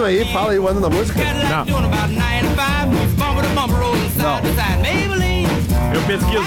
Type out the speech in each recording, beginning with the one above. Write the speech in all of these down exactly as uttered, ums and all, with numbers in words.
ano aí, fala aí o ano da música. Não. Não. Eu pesquiso.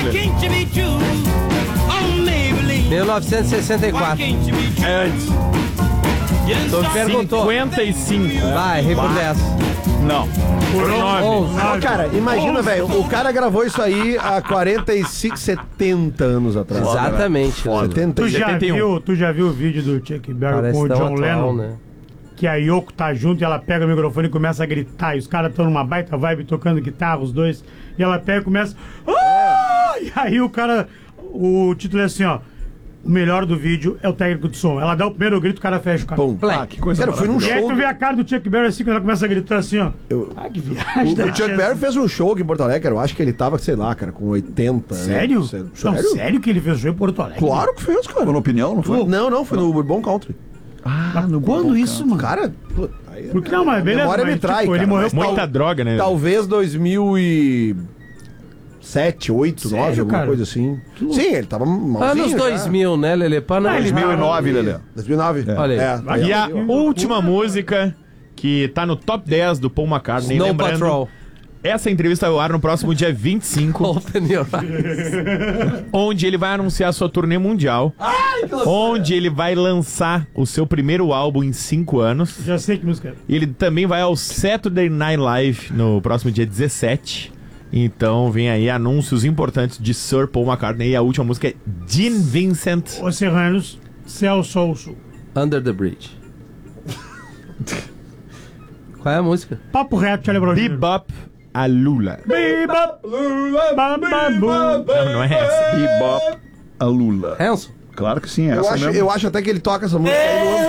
mil novecentos e sessenta e quatro. É antes. Então perguntou. cinquenta e cinco. Vai, errei por dez. Não. Por nove. Ó, cara, imagina, velho, o cara gravou isso aí há quarenta e cinco, setenta anos atrás. Exatamente. setenta Tu e já, setenta e um. viu, tu já viu o vídeo do Chuck Berry Parece com o tão John atual, Lennon? né? Que a Yoko tá junto e ela pega o microfone e começa a gritar. E os caras estão numa baita vibe tocando guitarra, os dois. E ela pega e começa. Ah! E aí o cara. O título é assim, ó. O melhor do vídeo é o técnico de som. Ela dá o primeiro grito, o cara fecha o cara. Pum. Ah, que coisa. Cara, eu fui num E aí show. tu vê a cara do Chuck Berry assim, quando ela começa a gritar assim, ó. Eu- Ah, que O, viagem. o Chuck Berry fez um show aqui em Porto Alegre, eu acho que ele tava, sei lá, cara, com oitenta. Sério? Né? Sério? Não, sério que ele fez show em Porto Alegre? Claro que fez, cara. Ficou na opinião, não foi? Não, não, foi no Bourbon Country. Mas quando isso, mano? Cara, pô, aí, Porque não, mas beleza. memória mas, me trai, tipo, ele cara, morreu mas por- Muita droga, né? talvez dois mil e sete, oito, Sério, nove, alguma cara? coisa assim. Sim, ele tava malzinho. Anos já. dois mil, né, Lelê? Pra não... ele dois mil e nove, Lelê. dois mil e nove? Olha aí. É, Vai E a Que última loucura, música que tá no top dez do Paul McCartney. Snow lembrando, Patrol. essa entrevista vai ao ar no próximo dia vinte e cinco, Open your eyes. onde ele vai anunciar sua turnê mundial. Onde ele vai lançar o seu primeiro álbum em cinco anos. Já sei que música é. Ele também vai ao Saturday Night Live no próximo dia dezessete. Então vem aí anúncios importantes de Sir Paul McCartney. E a última música é Gene Vincent. Os Serranos, Céu, Sol, Sul. Under the Bridge. Qual é a música? Papo reto, Charlie Brown. Bebop a Lula. Bebop, Lula, bababu. Não, não é essa. Bebop a Lula. Hanson? Claro que sim, é Eu essa acho, mesmo. eu acho até que ele toca essa música aí no